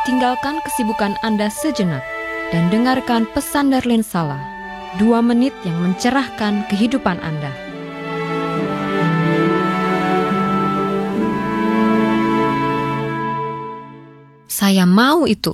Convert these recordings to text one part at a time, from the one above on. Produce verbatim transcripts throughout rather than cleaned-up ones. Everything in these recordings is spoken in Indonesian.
Tinggalkan kesibukan Anda sejenak dan dengarkan pesan Darlene Sala, dua menit yang mencerahkan kehidupan Anda. Saya mau itu.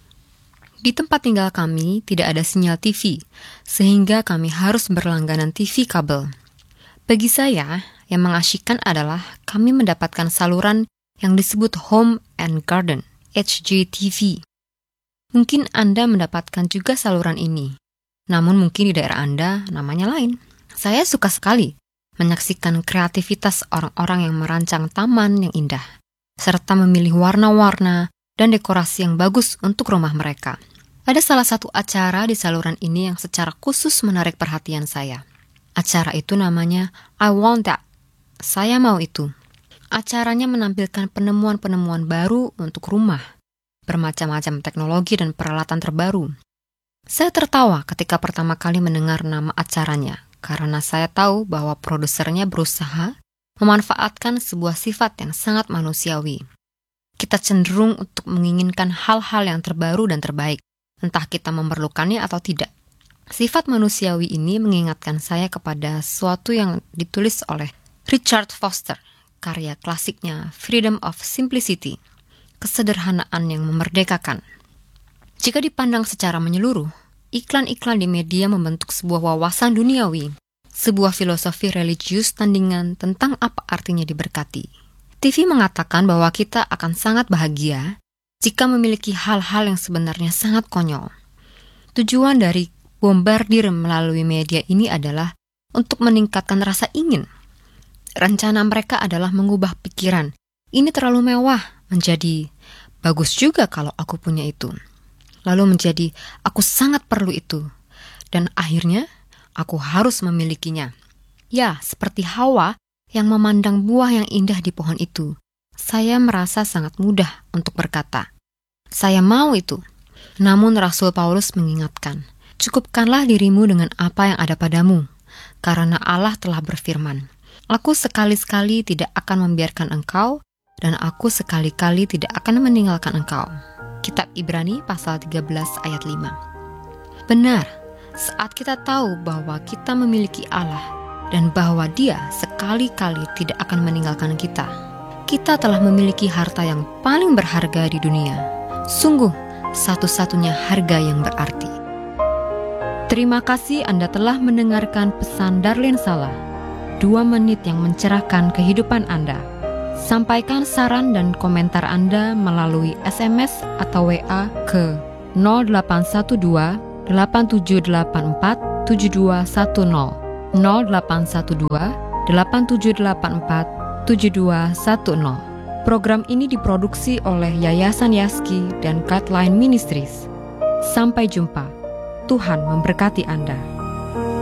Di tempat tinggal kami tidak ada sinyal T V, sehingga kami harus berlangganan T V kabel. Bagi saya, yang mengasyikkan adalah kami mendapatkan saluran yang disebut Home and Garden, H G T V. Mungkin Anda mendapatkan juga saluran ini, namun mungkin di daerah Anda namanya lain. Saya suka sekali menyaksikan kreativitas orang-orang yang merancang taman yang indah, serta memilih warna-warna dan dekorasi yang bagus untuk rumah mereka. Ada salah satu acara di saluran ini yang secara khusus menarik perhatian saya. Acara itu namanya I Want That. Saya mau itu. Acaranya menampilkan penemuan-penemuan baru untuk rumah, bermacam-macam teknologi dan peralatan terbaru. Saya tertawa ketika pertama kali mendengar nama acaranya, karena saya tahu bahwa produsernya berusaha memanfaatkan sebuah sifat yang sangat manusiawi. Kita cenderung untuk menginginkan hal-hal yang terbaru dan terbaik, entah kita memerlukannya atau tidak. Sifat manusiawi ini mengingatkan saya kepada sesuatu yang ditulis oleh Richard Foster, karya klasiknya Freedom of Simplicity, kesederhanaan yang memerdekakan. Jika dipandang secara menyeluruh, iklan-iklan di media membentuk sebuah wawasan duniawi, sebuah filosofi religius tandingan tentang apa artinya diberkati. T V mengatakan bahwa kita akan sangat bahagia jika memiliki hal-hal yang sebenarnya sangat konyol. Tujuan dari bombardir melalui media ini adalah untuk meningkatkan rasa ingin. Rencana mereka adalah mengubah pikiran, ini terlalu mewah, menjadi bagus juga kalau aku punya itu. Lalu menjadi aku sangat perlu itu. Dan akhirnya aku harus memilikinya. Ya, seperti Hawa yang memandang buah yang indah di pohon itu. Saya merasa sangat mudah untuk berkata, saya mau itu. Namun Rasul Paulus mengingatkan, cukupkanlah dirimu dengan apa yang ada padamu, karena Allah telah berfirman, aku sekali-sekali tidak akan membiarkan engkau, dan aku sekali-kali tidak akan meninggalkan engkau. Kitab Ibrani pasal tiga belas ayat lima. Benar, saat kita tahu bahwa kita memiliki Allah dan bahwa Dia sekali-kali tidak akan meninggalkan kita, kita telah memiliki harta yang paling berharga di dunia. Sungguh, satu-satunya harga yang berarti. Terima kasih Anda telah mendengarkan pesan Darlene Sala, dua menit yang mencerahkan kehidupan Anda. Sampaikan saran dan komentar Anda melalui S M S atau W A ke nol delapan satu dua delapan tujuh delapan empat tujuh dua satu nol nol delapan satu dua delapan tujuh delapan empat tujuh dua satu nol. Program ini diproduksi oleh Yayasan Yaski dan Guideline Ministries. Sampai jumpa. Tuhan memberkati Anda.